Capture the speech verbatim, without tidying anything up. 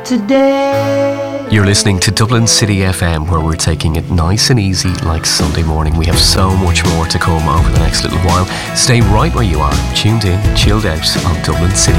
today. You're listening to Dublin City F M, where we're taking it nice and easy like Sunday morning. We have so much more to come over the next little while. Stay right where you are, tuned in, chilled out on Dublin City